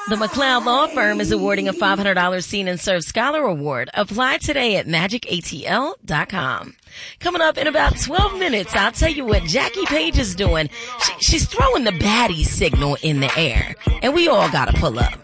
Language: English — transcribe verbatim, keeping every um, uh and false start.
The McLeod Law Firm is awarding a five hundred dollars Seen and Served Scholar Award. Apply today at magic A T L dot com. Coming up in about twelve minutes, I'll tell you what Jackie Page is doing. She, she's throwing the baddie signal in the air, and we all gotta pull up.